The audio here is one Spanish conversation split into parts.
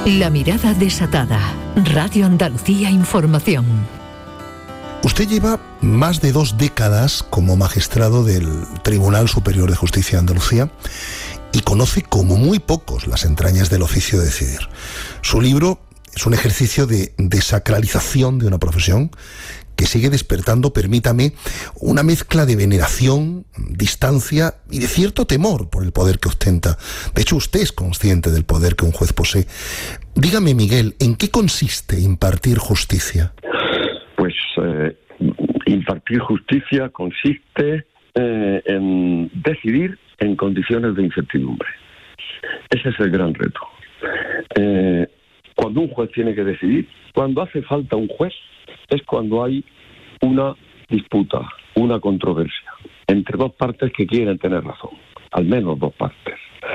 La mirada desatada. Radio Andalucía Información. Usted lleva más de 2 décadas como magistrado del Tribunal Superior de Justicia de Andalucía y conoce como muy pocos las entrañas del oficio de decidir. Su libro es un ejercicio de desacralización de una profesión que sigue despertando, permítame, una mezcla de veneración, distancia y de cierto temor por el poder que ostenta. De hecho, usted es consciente del poder que un juez posee. Dígame, Miguel, ¿en qué consiste impartir justicia? Pues impartir justicia consiste en decidir en condiciones de incertidumbre. Ese es el gran reto. Cuando un juez tiene que decidir, cuando hace falta un juez, es cuando hay una disputa, una controversia, entre 2 partes que quieren tener razón, al menos 2 partes.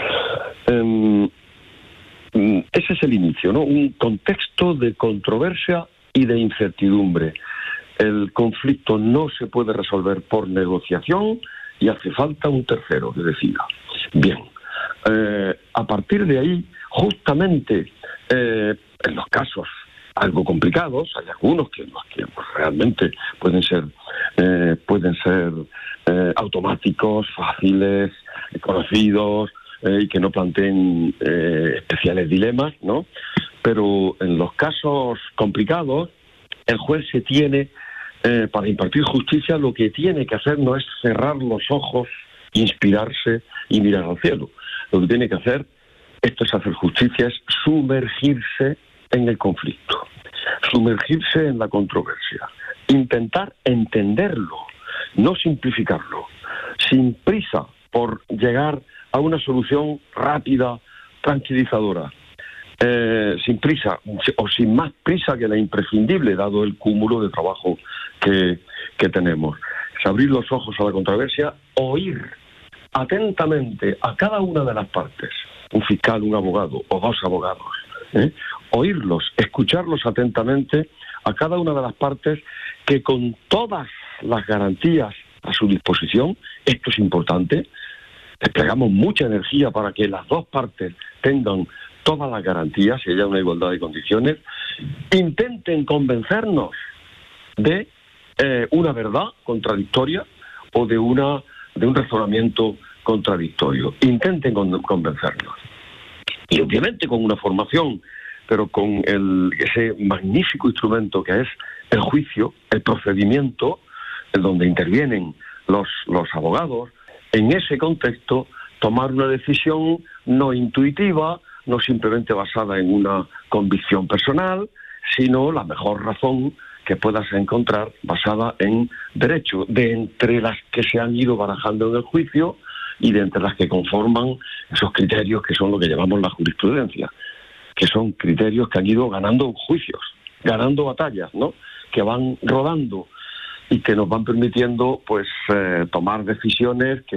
Ese es el inicio, ¿no? Un contexto de controversia y de incertidumbre. El conflicto no se puede resolver por negociación y hace falta un tercero que decida. Bien, a partir de ahí, justamente en los casos algo complicados, hay algunos que realmente pueden ser automáticos, fáciles, conocidos y que no planteen especiales dilemas, ¿no? Pero en los casos complicados, el juez se tiene, para impartir justicia, lo que tiene que hacer no es cerrar los ojos, inspirarse y mirar al cielo. Lo que tiene que hacer, esto es hacer justicia, es sumergirse en el conflicto, sumergirse en la controversia, intentar entenderlo, no simplificarlo, sin prisa por llegar a una solución rápida, tranquilizadora, sin prisa o sin más prisa que la imprescindible, dado el cúmulo de trabajo que tenemos. Es abrir los ojos a la controversia, oír atentamente a cada una de las partes, un fiscal, un abogado o 2 abogados, oírlos, escucharlos atentamente a cada una de las partes, que con todas las garantías a su disposición, esto es importante, desplegamos mucha energía para que las 2 partes tengan todas las garantías y haya una igualdad de condiciones, intenten convencernos de una verdad contradictoria o de un razonamiento contradictorio. Intenten convencernos. Y obviamente con una formación, pero con ese magnífico instrumento que es el juicio, el procedimiento, en donde intervienen los abogados, en ese contexto tomar una decisión no intuitiva, no simplemente basada en una convicción personal, sino la mejor razón que puedas encontrar basada en derecho, de entre las que se han ido barajando en el juicio y de entre las que conforman esos criterios que son lo que llamamos la jurisprudencia, que son criterios que han ido ganando juicios, ganando batallas, ¿no? Que van rodando y que nos van permitiendo pues tomar decisiones que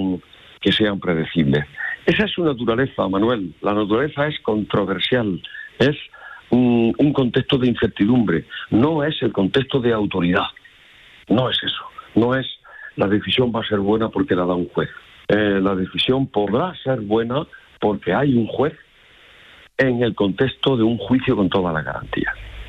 sean predecibles. Esa es su naturaleza, Manuel. La naturaleza es controversial, es un contexto de incertidumbre, no es el contexto de autoridad, no es eso, no es la decisión va a ser buena porque la da un juez. La decisión podrá ser buena porque hay un juez en el contexto de un juicio con todas las garantías.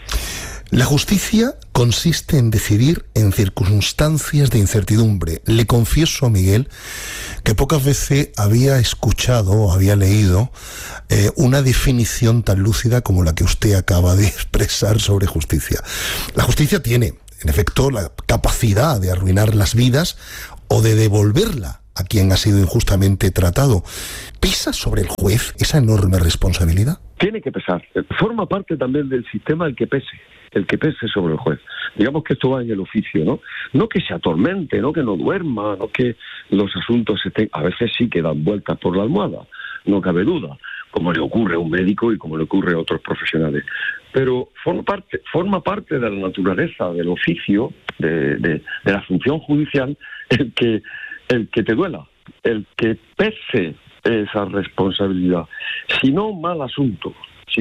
La justicia consiste en decidir en circunstancias de incertidumbre. Le confieso, Miguel, que pocas veces había escuchado o había leído una definición tan lúcida como la que usted acaba de expresar sobre justicia. La justicia tiene, en efecto, la capacidad de arruinar las vidas o de devolverla a quien ha sido injustamente tratado. ¿Pesa sobre el juez esa enorme responsabilidad? Tiene que pesar. Forma parte también del sistema el que pese sobre el juez. Digamos que esto va en el oficio, ¿no? No que se atormente, no que no duerma, no que los asuntos a veces sí que dan vueltas por la almohada, no cabe duda, como le ocurre a un médico y como le ocurre a otros profesionales. Pero forma parte de la naturaleza del oficio, de la función judicial, el que te duela, el que pese esa responsabilidad. Si no, mal asunto. Si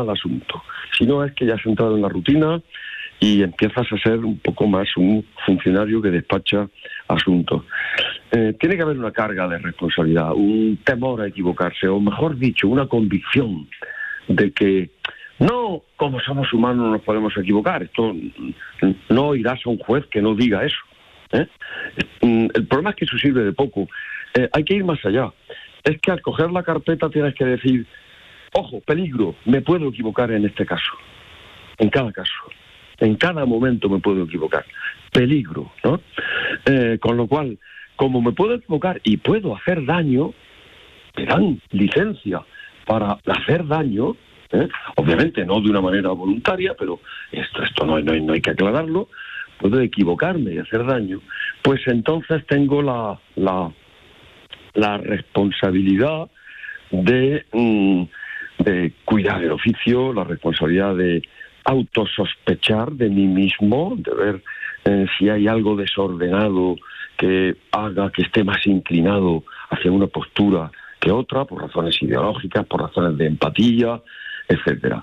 no es que ya has entrado en la rutina y empiezas a ser un poco más un funcionario que despacha asuntos. Tiene que haber una carga de responsabilidad, un temor a equivocarse, o mejor dicho, una convicción de que no, como somos humanos no nos podemos equivocar. Esto no irás a un juez que no diga eso, ¿eh? El problema es que eso sirve de poco. Hay que ir más allá. Es que al coger la carpeta tienes que decir, ojo, peligro, me puedo equivocar en este caso, en cada caso, en cada momento me puedo equivocar, peligro, ¿no? Con lo cual, como me puedo equivocar y puedo hacer daño, me dan licencia para hacer daño, obviamente no de una manera voluntaria, pero esto no hay que aclararlo, puedo equivocarme y hacer daño, pues entonces tengo la responsabilidad de cuidar el oficio, la responsabilidad de autosospechar de mí mismo, de ver si hay algo desordenado que haga que esté más inclinado hacia una postura que otra, por razones ideológicas, por razones de empatía, etcétera.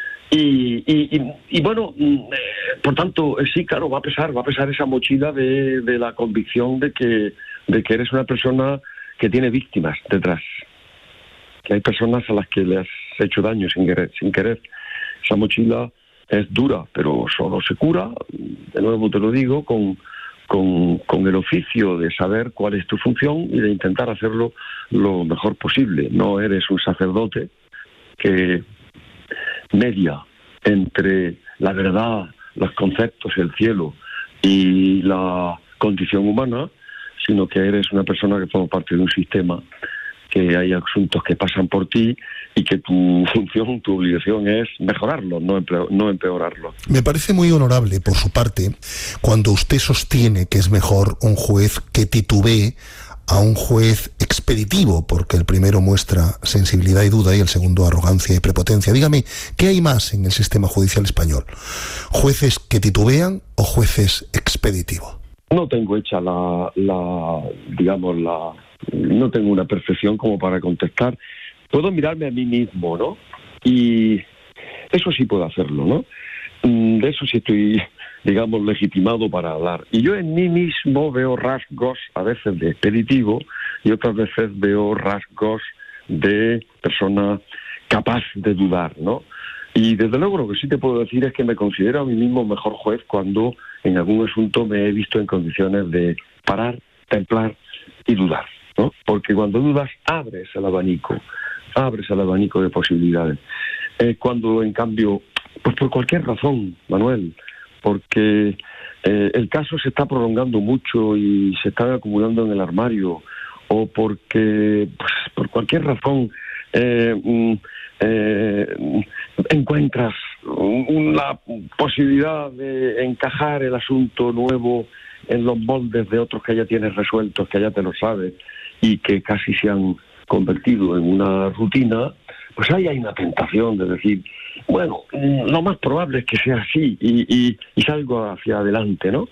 Y bueno, por tanto, sí, claro, va a pesar esa mochila de la convicción de que eres una persona que tiene víctimas detrás, que hay personas a las que le has hecho daño sin querer. Esa mochila es dura, pero solo se cura, de nuevo te lo digo, con el oficio de saber cuál es tu función y de intentar hacerlo lo mejor posible. No eres un sacerdote que media entre la verdad, los conceptos, el cielo y la condición humana, sino que eres una persona que forma parte de un sistema, que hay asuntos que pasan por ti y que tu función, tu obligación es mejorarlos, no empeorarlos. Me parece muy honorable por su parte cuando usted sostiene que es mejor un juez que titubee a un juez expeditivo, porque el primero muestra sensibilidad y duda y el segundo arrogancia y prepotencia. Dígame, ¿qué hay más en el sistema judicial español? ¿Jueces que titubean o jueces expeditivos? No tengo hecha no tengo una perfección como para contestar. Puedo mirarme a mí mismo, ¿no? Y eso sí puedo hacerlo, ¿no? De eso sí estoy, legitimado para hablar. Y yo en mí mismo veo rasgos, a veces de expeditivo, y otras veces veo rasgos de persona capaz de dudar, ¿no? Y desde luego lo que sí te puedo decir es que me considero a mí mismo mejor juez cuando en algún asunto me he visto en condiciones de parar, templar y dudar, ¿no? Porque cuando dudas abres el abanico de posibilidades. Cuando en cambio, pues por cualquier razón, Manuel, porque el caso se está prolongando mucho y se está acumulando en el armario, o porque pues, por cualquier razón encuentras una posibilidad de encajar el asunto nuevo en los moldes de otros que ya tienes resueltos, que ya te lo sabes y que casi se han convertido en una rutina, pues ahí hay una tentación de decir, bueno, lo más probable es que sea así y salgo hacia adelante, ¿no?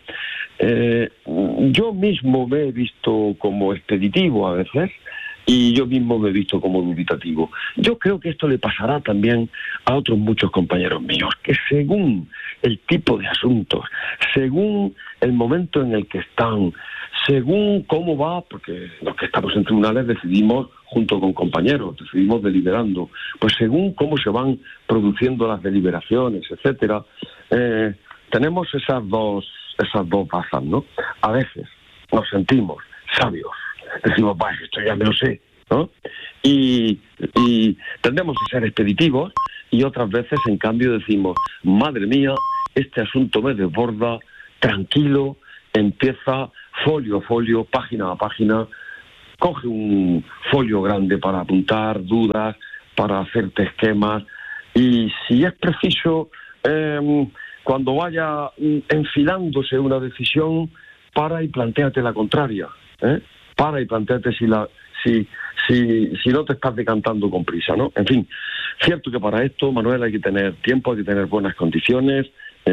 Yo mismo me he visto como expeditivo a veces y yo mismo me he visto como dubitativo. Yo creo que esto le pasará también a otros muchos compañeros míos, que según el tipo de asuntos, según el momento en el que están, según cómo va, porque los que estamos en tribunales decidimos junto con compañeros, decidimos deliberando, pues según cómo se van produciendo las deliberaciones, etcétera, tenemos esas dos bazas, ¿no? A veces nos sentimos sabios, decimos, vaya, esto ya me lo sé, ¿no? Y tendemos a ser expeditivos, y otras veces, en cambio, decimos, madre mía, este asunto me desborda, tranquilo, empieza folio a folio, página a página, coge un folio grande para apuntar dudas, para hacerte esquemas, y si es preciso, cuando vaya enfilándose una decisión, para y plantéate la contraria, para y plantéate si no te estás decantando con prisa, ¿no? En fin, cierto que para esto, Manuel, hay que tener tiempo, hay que tener buenas condiciones.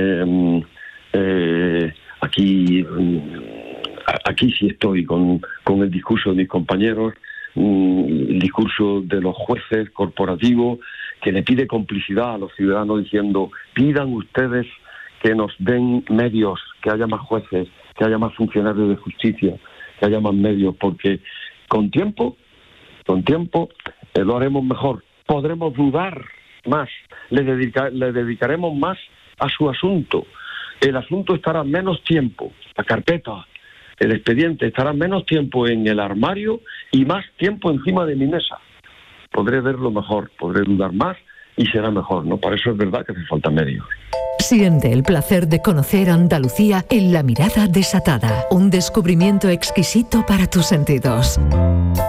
Aquí sí estoy con el discurso de mis compañeros, el discurso de los jueces corporativos, que le pide complicidad a los ciudadanos diciendo, pidan ustedes que nos den medios, que haya más jueces, que haya más funcionarios de justicia, que haya más medios, porque con tiempo lo haremos mejor. Podremos dudar le dedicaremos más a su asunto. El asunto estará menos tiempo, la carpeta, el expediente estará menos tiempo en el armario y más tiempo encima de mi mesa. Podré verlo mejor, podré dudar más y será mejor, ¿no? Para eso es verdad que hace falta medios. Siente el placer de conocer Andalucía en La Mirada Desatada, un descubrimiento exquisito para tus sentidos.